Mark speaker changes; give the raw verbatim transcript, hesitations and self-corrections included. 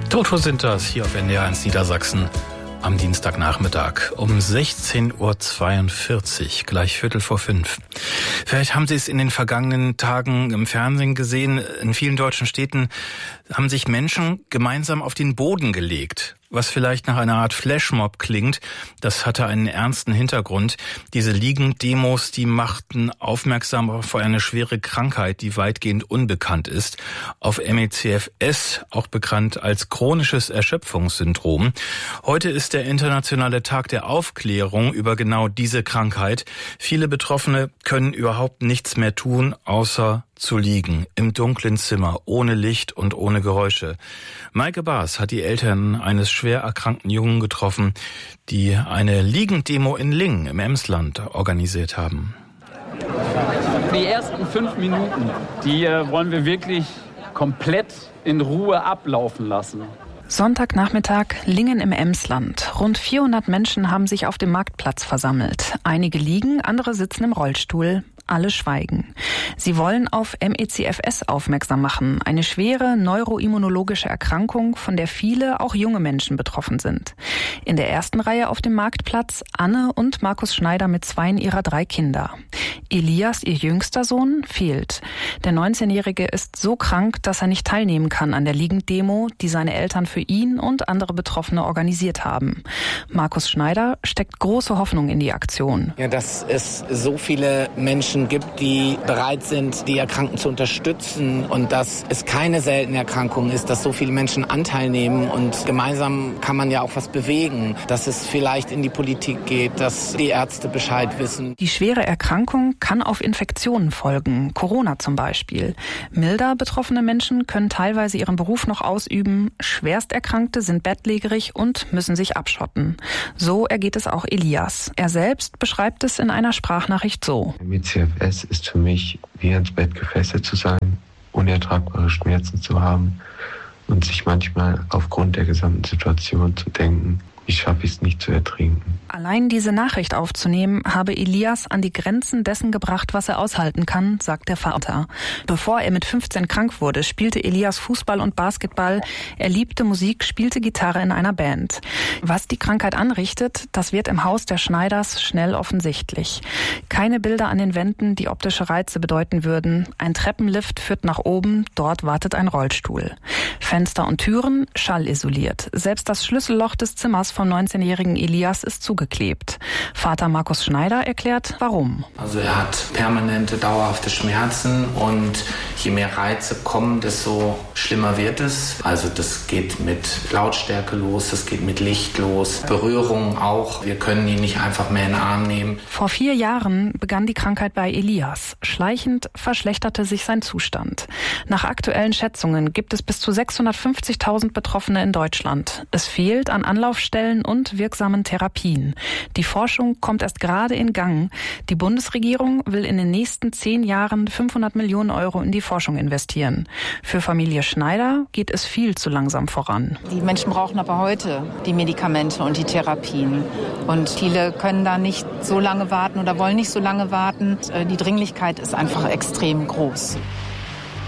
Speaker 1: Toto sind das hier auf N D R eins Niedersachsen am Dienstagnachmittag um sechzehn Uhr zweiundvierzig, gleich Viertel vor fünf. Vielleicht haben Sie es in den vergangenen Tagen im Fernsehen gesehen. In vielen deutschen Städten haben sich Menschen gemeinsam auf den Boden gelegt. Was vielleicht nach einer Art Flashmob klingt, das hatte einen ernsten Hintergrund. Diese Liegendemos, die machten aufmerksam auf eine schwere Krankheit, die weitgehend unbekannt ist, auf M E C F S, auch bekannt als chronisches Erschöpfungssyndrom. Heute ist der internationale Tag der Aufklärung über genau diese Krankheit. Viele Betroffene können überhaupt nichts mehr tun, außer zu liegen, im dunklen Zimmer, ohne Licht und ohne Geräusche. Maike Baas hat die Eltern eines schwer erkrankten Jungen getroffen, die eine Liegendemo in Lingen im Emsland organisiert haben.
Speaker 2: Die ersten fünf Minuten, die wollen wir wirklich komplett in Ruhe ablaufen lassen.
Speaker 3: Sonntagnachmittag, Lingen im Emsland. Rund vierhundert Menschen haben sich auf dem Marktplatz versammelt. Einige liegen, andere sitzen im Rollstuhl. Alle schweigen. Sie wollen auf M E C F S aufmerksam machen, eine schwere neuroimmunologische Erkrankung, von der viele, auch junge Menschen betroffen sind. In der ersten Reihe auf dem Marktplatz Anne und Markus Schneider mit zweien ihrer drei Kinder. Elias, ihr jüngster Sohn, fehlt. Der neunzehnjährige ist so krank, dass er nicht teilnehmen kann an der Liegendemo, die seine Eltern für ihn und andere Betroffene organisiert haben. Markus Schneider steckt große Hoffnung in die Aktion.
Speaker 4: Ja, dass es so viele Menschen gibt, die bereit sind, die Erkrankten zu unterstützen und dass es keine seltene Erkrankung ist, dass so viele Menschen Anteil nehmen und gemeinsam kann man ja auch was bewegen, dass es vielleicht in die Politik geht, dass die Ärzte Bescheid wissen.
Speaker 3: Die schwere Erkrankung kann auf Infektionen folgen, Corona zum Beispiel. Milder betroffene Menschen können teilweise ihren Beruf noch ausüben, Schwersterkrankte sind bettlägerig und müssen sich abschotten. So ergeht es auch Elias. Er selbst beschreibt es in einer Sprachnachricht so.
Speaker 5: M E C F S ist für mich wie ans Bett gefesselt zu sein, unertragbare Schmerzen zu haben und sich manchmal aufgrund der gesamten Situation zu denken, wie schaffe ich es nicht zu ertrinken.
Speaker 3: Allein diese Nachricht aufzunehmen, habe Elias an die Grenzen dessen gebracht, was er aushalten kann, sagt der Vater. Bevor er mit fünfzehn krank wurde, spielte Elias Fußball und Basketball. Er liebte Musik, spielte Gitarre in einer Band. Was die Krankheit anrichtet, das wird im Haus der Schneiders schnell offensichtlich. Keine Bilder an den Wänden, die optische Reize bedeuten würden. Ein Treppenlift führt nach oben, dort wartet ein Rollstuhl. Fenster und Türen schallisoliert. Selbst das Schlüsselloch des Zimmers vom neunzehnjährigen Elias ist zugeklebt. Vater Markus Schneider erklärt, warum.
Speaker 4: Also er hat permanente, dauerhafte Schmerzen und je mehr Reize kommen, desto schlimmer wird es. Also das geht mit Lautstärke los, das geht mit Licht los, Berührung auch. Wir können ihn nicht einfach mehr in den Arm nehmen.
Speaker 3: Vor vier Jahren begann die Krankheit bei Elias. Schleichend verschlechterte sich sein Zustand. Nach aktuellen Schätzungen gibt es bis zu sechshundertfünfzigtausend Betroffene in Deutschland. Es fehlt an Anlaufstellen und wirksamen Therapien. Die Forschung kommt erst gerade in Gang. Die Bundesregierung will in den nächsten zehn Jahren fünfhundert Millionen Euro in die Forschung investieren. Für Familie Schneider geht es viel zu langsam voran.
Speaker 6: Die Menschen brauchen aber heute die Medikamente und die Therapien. Und viele können da nicht so lange warten oder wollen nicht so lange warten. Die Dringlichkeit ist einfach extrem groß.